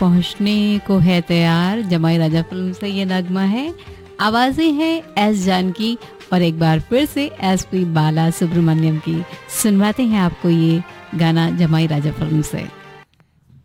पहुंचने को है तैयार। जमाई राजा फिल्म से ये नगमा है। आवाजें हैं एस जानकी और एक बार फिर से एसपी बाला सुब्रमण्यम की। सुनवाते हैं आपको ये गाना जमाई राजा फिल्म से।